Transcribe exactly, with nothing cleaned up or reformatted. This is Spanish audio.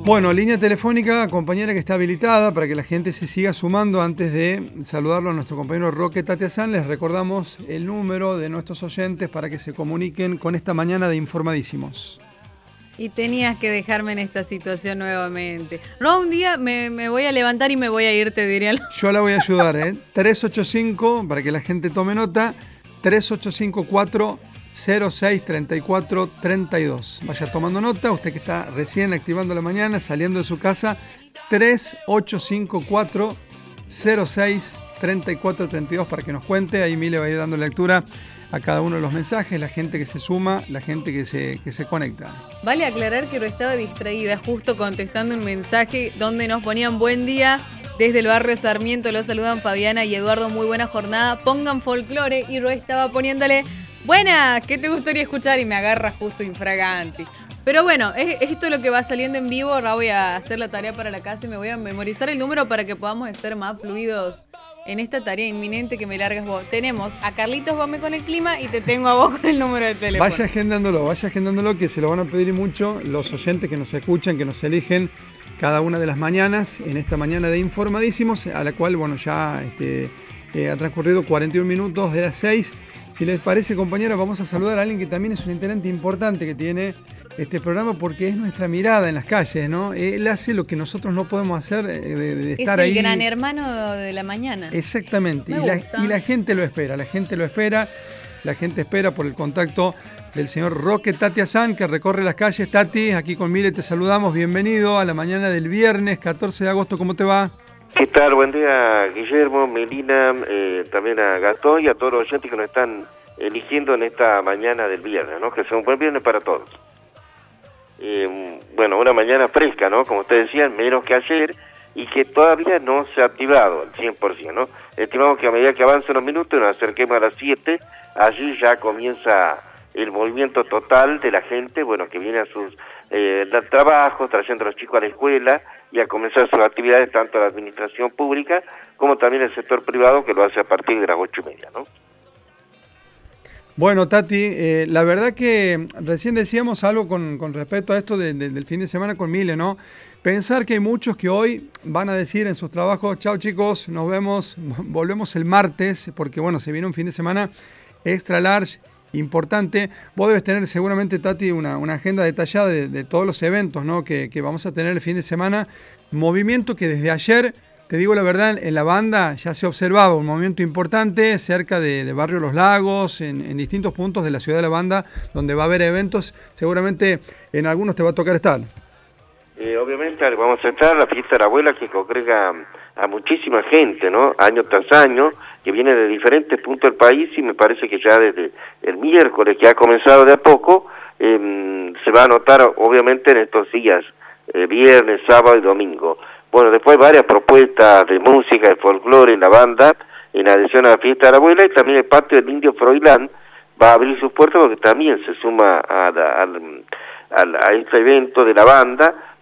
Bueno, línea telefónica, compañera, que está habilitada para que la gente se siga sumando. Antes de saludarlo a nuestro compañero Roque Tatiazán, les recordamos el número de nuestros oyentes para que se comuniquen con esta mañana de Informadísimos. Y tenías que dejarme en esta situación nuevamente. No, un día me, me voy a levantar y me voy a ir, te diría. Yo la voy a ayudar, ¿eh? tres ocho cinco, para que la gente tome nota, tres ocho cinco cuatro cero seis tres cuatro tres dos. Vaya tomando nota, usted que está recién activando la mañana, saliendo de su casa, tres ocho cinco cuatro cero seis tres cuatro tres dos para que nos cuente. Ahí Mile va a ir dando lectura a cada uno de los mensajes, la gente que se suma, la gente que se, que se conecta. Vale aclarar que no estaba distraída, justo contestando un mensaje donde nos ponían buen día. Desde el barrio Sarmiento los saludan Fabiana y Eduardo, muy buena jornada, pongan folclore, y Ro estaba poniéndole, buena, ¿qué te gustaría escuchar? Y me agarra justo infraganti. Pero bueno, es, esto es lo que va saliendo en vivo. Ahora voy a hacer la tarea para la casa y me voy a memorizar el número para que podamos estar más fluidos en esta tarea inminente que me largas vos. Tenemos a Carlitos Gómez con el clima y te tengo a vos con el número de teléfono. Vaya agendándolo, vaya agendándolo, que se lo van a pedir mucho los oyentes que nos escuchan, que nos eligen cada una de las mañanas, en esta mañana de Informadísimos, a la cual, bueno, ya este, eh, ha transcurrido cuarenta y un minutos de las seis. Si les parece, compañeros, vamos a saludar a alguien que también es un integrante importante que tiene este programa, porque es nuestra mirada en las calles, ¿no? Él hace lo que nosotros no podemos hacer, de, de estar ahí. Es el gran hermano de la mañana. Exactamente, y la, y la gente lo espera, la gente lo espera, la gente espera por el contacto del señor Roque Tatiazán, que recorre las calles. Tati, aquí con Mile te saludamos, bienvenido a la mañana del viernes catorce de agosto, ¿cómo te va? ¿Qué tal? Buen día, Guillermo, Melina, eh, también a Gastón y a todos los oyentes que nos están eligiendo en esta mañana del viernes, ¿no? Que sea un buen viernes para todos. Eh, bueno, una mañana fresca, ¿no? Como ustedes decían, menos que ayer, y que todavía no se ha activado al cien por ciento, ¿no? Estimamos que a medida que avancen los minutos, nos acerquemos a las siete, allí ya comienza el movimiento total de la gente, bueno, que viene a sus eh, trabajos, trayendo a los chicos a la escuela y a comenzar sus actividades, tanto la administración pública como también el sector privado, que lo hace a partir de las ocho y media, ¿no? Bueno, Tati, eh, la verdad que recién decíamos algo con, con respecto a esto de, de, del fin de semana con Mile, ¿no? Pensar que hay muchos que hoy van a decir en sus trabajos, chao chicos, nos vemos, volvemos el martes, porque bueno, se viene un fin de semana extra large, importante. Vos debes tener seguramente, Tati, una, una agenda detallada de, de todos los eventos, ¿no? que, que vamos a tener el fin de semana. Movimiento que desde ayer, te digo la verdad, en la banda ya se observaba un movimiento importante cerca de, de Barrio Los Lagos, en, en distintos puntos de la ciudad de la Banda, donde va a haber eventos. Seguramente en algunos te va a tocar estar. Eh, obviamente vamos a estar la fiesta de la abuela, que congrega a muchísima gente, ¿no? Año tras año, que viene de diferentes puntos del país, y me parece que ya desde el miércoles, que ha comenzado de a poco, eh, se va a notar obviamente en estos días, eh, viernes, sábado y domingo. Bueno, después varias propuestas de música, de folclore en la banda, en adición a la fiesta de la abuela, y también el patio del Indio Froilán va a abrir sus puertas, porque también se suma a, la, a, a, a este evento de la banda,